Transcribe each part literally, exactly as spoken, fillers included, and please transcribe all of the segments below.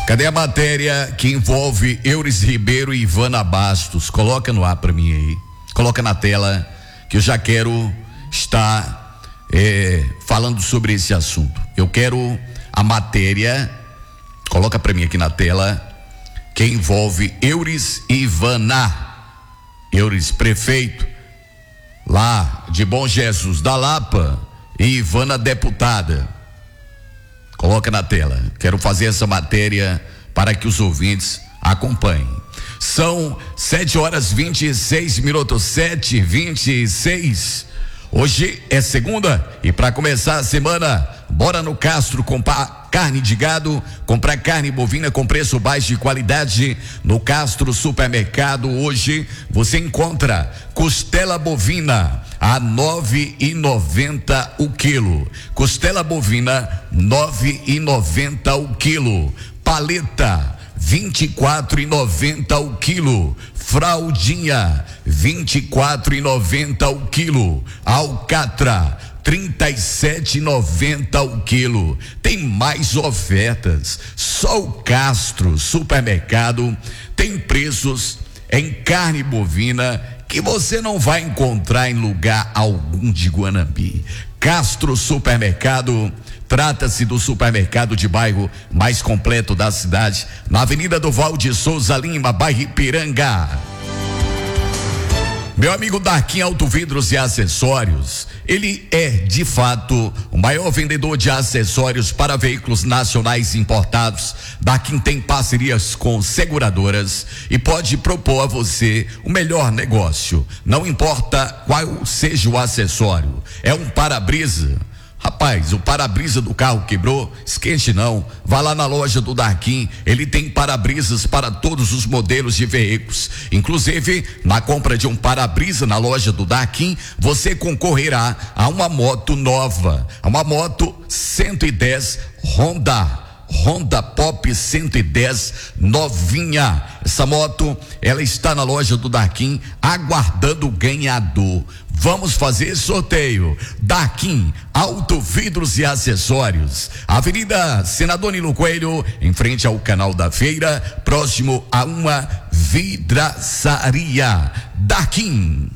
Cadê a matéria que envolve Euris Ribeiro e Ivana Bastos? Coloca no ar para mim aí. Coloca na tela que eu já quero estar é, falando sobre esse assunto. Eu quero a matéria, coloca para mim aqui na tela, que envolve Euris e Ivana. Euris, prefeito lá de Bom Jesus da Lapa, e Ivana, deputada. Coloca na tela. Quero fazer essa matéria para que os ouvintes acompanhem. São sete horas vinte e seis minutos, sete e vinte e seis. Hoje é segunda e para começar a semana, bora no Castro comprar carne de gado, comprar carne bovina com preço baixo de qualidade. No Castro Supermercado hoje você encontra costela bovina a nove e noventa o quilo. Costela bovina nove e noventa o quilo. Paleta vinte e quatro e noventa o quilo. Fraldinha vinte e quatro e noventa o quilo. Alcatra trinta e sete e noventa o quilo. Tem mais ofertas. Só o Castro Supermercado tem preços em carne bovina que você não vai encontrar em lugar algum de Guanambi. Castro Supermercado, trata-se do supermercado de bairro mais completo da cidade, na Avenida do Val de Souza Lima, bairro Ipiranga. Meu amigo Darquim Autovidros e Acessórios, ele é de fato o maior vendedor de acessórios para veículos nacionais importados. Darquim tem parcerias com seguradoras e pode propor a você o melhor negócio. Não importa qual seja o acessório, é um para-brisa. Rapaz, o para-brisa do carro quebrou, esquente não, vá lá na loja do Darquim, ele tem para-brisas para todos os modelos de veículos, inclusive na compra de um para-brisa na loja do Darquim, você concorrerá a uma moto nova, a uma moto cento e dez Honda, Honda Pop cento e dez novinha. Essa moto, ela está na loja do Darquim aguardando o ganhador. Vamos fazer sorteio. Darquim Autovidros e Acessórios, Avenida Senador Nilo Coelho, em frente ao Canal da Feira, próximo a uma vidraçaria. Darquim.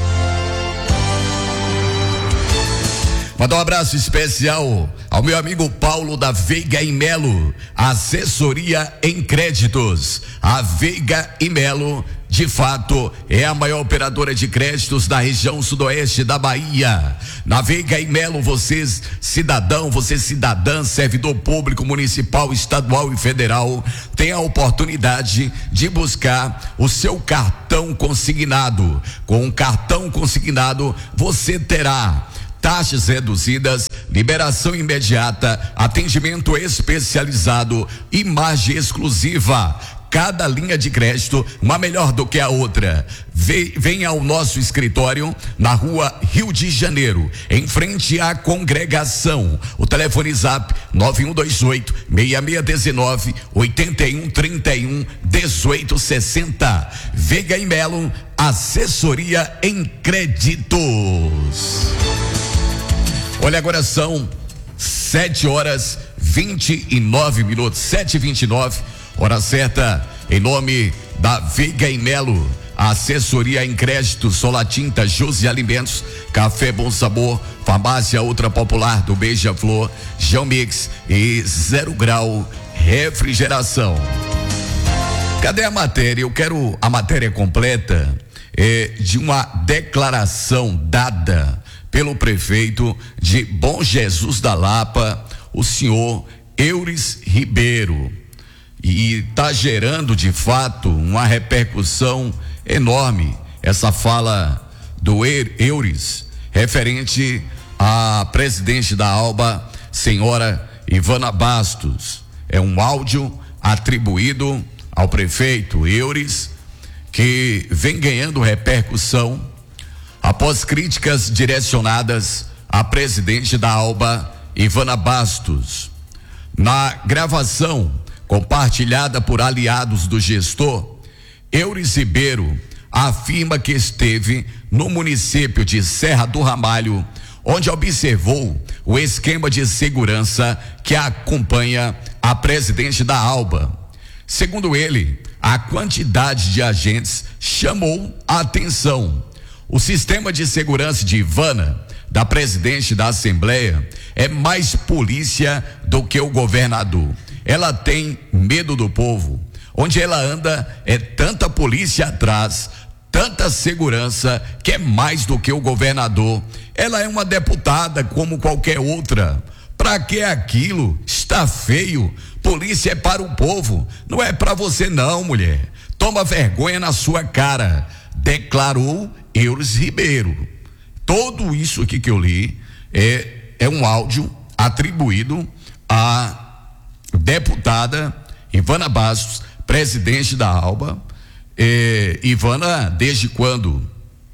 Mandar um abraço especial ao meu amigo Paulo da Veiga e Melo, assessoria em créditos. A Veiga e Melo, de fato, é a maior operadora de créditos da região sudoeste da Bahia. Na Veiga e Melo, você cidadão, você cidadã, servidor público municipal, estadual e federal, tem a oportunidade de buscar o seu cartão consignado. Com o cartão consignado, você terá taxas reduzidas, liberação imediata, atendimento especializado, imagem exclusiva. Cada linha de crédito, uma melhor do que a outra. Venha ao nosso escritório na rua Rio de Janeiro, em frente à congregação. O telefone zap nove um dois oito, seis seis um nove, oito um três um, um oito seis zero. Veiga e Melo, assessoria em créditos. Olha, agora são sete horas vinte e nove minutos, sete e vinte e nove, hora certa, em nome da Veiga e Melo, assessoria em crédito, Solatinta, Jus e Alimentos, Café Bom Sabor, Farmácia Ultra Popular do Beija-Flor, Geomix e Zero Grau Refrigeração. Cadê a matéria? Eu quero a matéria completa é, de uma declaração dada pelo prefeito de Bom Jesus da Lapa, o senhor Euris Ribeiro, e está gerando de fato uma repercussão enorme essa fala do Euris referente à presidente da Alba, senhora Ivana Bastos. É um áudio atribuído ao prefeito Euris que vem ganhando repercussão após críticas direcionadas à presidente da Alba, Ivana Bastos. Na gravação compartilhada por aliados do gestor, Euris Ribeiro afirma que esteve no município de Serra do Ramalho, onde observou o esquema de segurança que acompanha a presidente da Alba. Segundo ele, a quantidade de agentes chamou a atenção. O sistema de segurança de Ivana, da presidente da Assembleia, é mais polícia do que o governador. Ela tem medo do povo. Onde ela anda é tanta polícia atrás, tanta segurança, que é mais do que o governador. Ela é uma deputada como qualquer outra. Para que aquilo? Está feio. Polícia é para o povo, não é para você não, mulher. Toma vergonha na sua cara, declarou Euris Ribeiro. Tudo isso aqui que eu li é, é um áudio atribuído à deputada Ivana Bastos, presidente da ALBA. É, Ivana, desde quando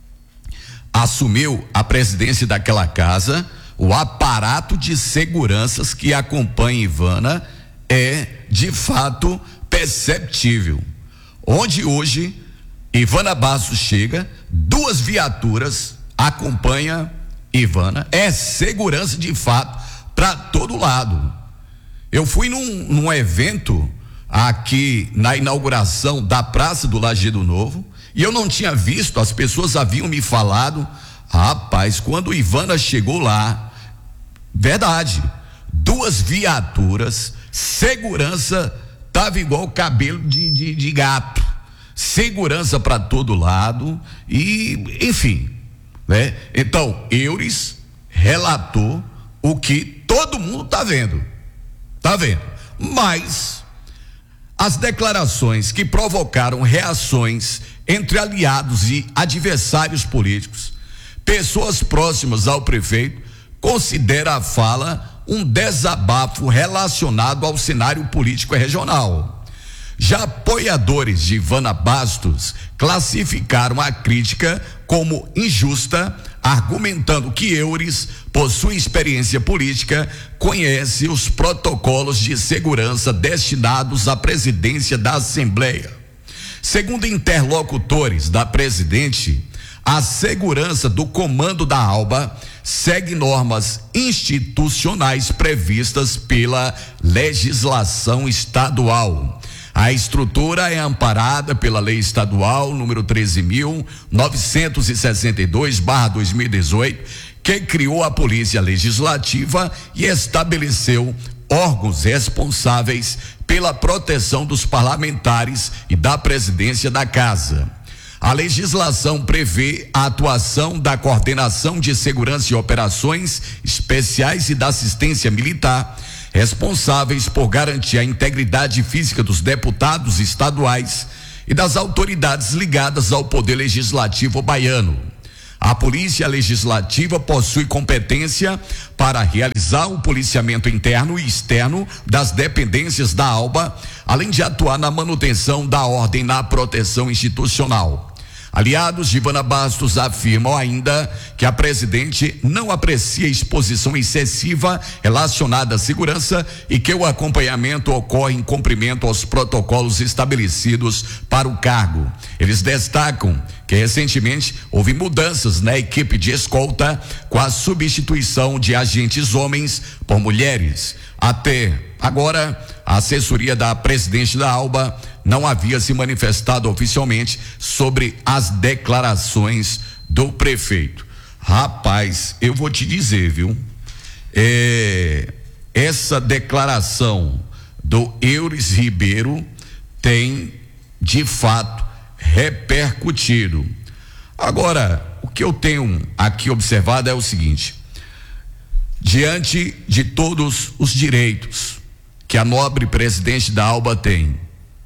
assumiu a presidência daquela casa, o aparato de seguranças que acompanha Ivana é de fato perceptível. Onde hoje Ivana Bastos chega, duas viaturas acompanha Ivana, é segurança de fato para todo lado. Eu fui num, num evento aqui na inauguração da Praça do Lajeado Novo e eu não tinha visto, as pessoas haviam me falado, rapaz, quando Ivana chegou lá, verdade, duas viaturas, segurança, tava igual cabelo de, de, de gato, segurança para todo lado e, enfim, né? Então, Euris relatou o que todo mundo tá vendo, tá vendo, mas as declarações que provocaram reações entre aliados e adversários políticos, pessoas próximas ao prefeito, considera a fala um desabafo relacionado ao cenário político regional. Já apoiadores de Ivana Bastos classificaram a crítica como injusta, argumentando que Euris possui experiência política, conhece os protocolos de segurança destinados à presidência da Assembleia. Segundo interlocutores da presidente, a segurança do comando da ALBA segue normas institucionais previstas pela legislação estadual. A estrutura é amparada pela Lei Estadual número treze mil novecentos e sessenta e dois barra dois mil e dezoito, que criou a Polícia Legislativa e estabeleceu órgãos responsáveis pela proteção dos parlamentares e da presidência da Casa. A legislação prevê a atuação da Coordenação de Segurança e Operações Especiais e da Assistência Militar, responsáveis por garantir a integridade física dos deputados estaduais e das autoridades ligadas ao Poder Legislativo baiano. A Polícia Legislativa possui competência para realizar o policiamento interno e externo das dependências da ALBA, além de atuar na manutenção da ordem na proteção institucional. Aliados de Ivana Bastos afirmam ainda que a presidente não aprecia exposição excessiva relacionada à segurança e que o acompanhamento ocorre em cumprimento aos protocolos estabelecidos para o cargo. Eles destacam que recentemente houve mudanças na equipe de escolta com a substituição de agentes homens por mulheres. Até agora, a assessoria da presidente da ALBA não havia se manifestado oficialmente sobre as declarações do prefeito. Rapaz, eu vou te dizer, viu? É, essa declaração do Euris Ribeiro tem, de fato, repercutido. Agora, o que eu tenho aqui observado é o seguinte: diante de todos os direitos que a nobre presidente da ALBA tem,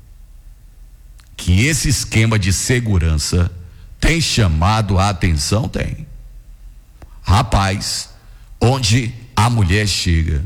que esse esquema de segurança tem chamado a atenção, tem. Rapaz, onde a mulher chega,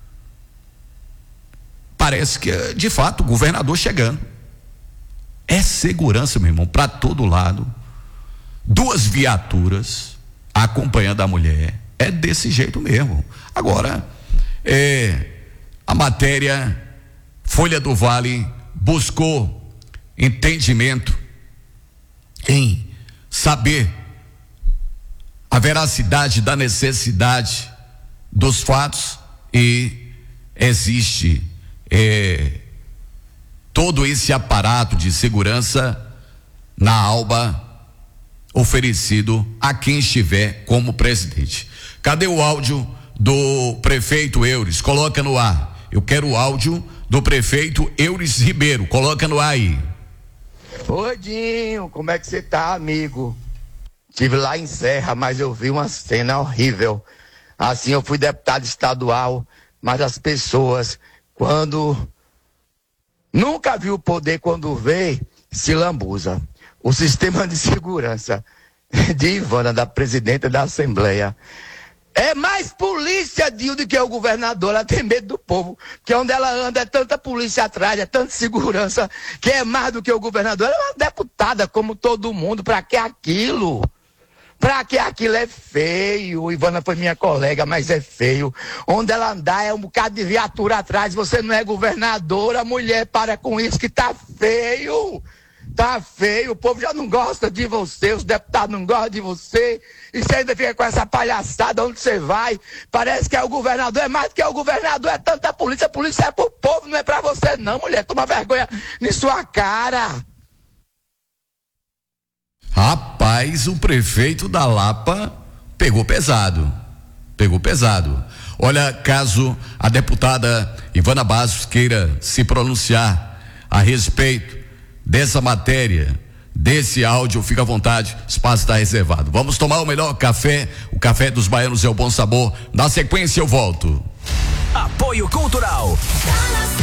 parece que é de fato o governador chegando. É segurança, meu irmão, para todo lado. Duas viaturas acompanhando a mulher. É desse jeito mesmo. Agora, é, a matéria Folha do Vale buscou entendimento em saber a veracidade da necessidade dos fatos e existe é, todo esse aparato de segurança na Alba oferecido a quem estiver como presidente. Cadê o áudio do prefeito Eures? Coloca no ar. Eu quero o áudio do prefeito Eures Ribeiro. Coloca no ar aí. Oi, Dinho, como é que você tá, amigo? Estive lá em Serra, mas eu vi uma cena horrível. Assim, eu fui deputado estadual, mas as pessoas, quando nunca viu o poder, quando vê, se lambuza. O sistema de segurança de Ivana, da presidenta da Assembleia, é mais polícia, Dinho, do que o governador. Ela tem medo do povo, porque onde ela anda é tanta polícia atrás, é tanta segurança, que é mais do que o governador. Ela é uma deputada como todo mundo. Pra que aquilo? Pra que aquilo? É feio. Ivana foi minha colega, mas é feio. Onde ela andar é um bocado de viatura atrás. Você não é governadora, mulher, para com isso que tá feio. Tá feio, o povo já não gosta de você, os deputados não gostam de você, e você ainda fica com essa palhaçada, onde você vai, parece que é o governador, é mais do que é o governador, é tanta polícia, a polícia é pro povo, não é pra você não, mulher, toma vergonha em sua cara. Rapaz, o prefeito da Lapa pegou pesado, pegou pesado. Olha, caso a deputada Ivana Bastos queira se pronunciar a respeito dessa matéria, desse áudio, fica à vontade, espaço está reservado. Vamos tomar o melhor café, o café dos baianos é o Bom Sabor. Na sequência eu volto. Apoio Cultural.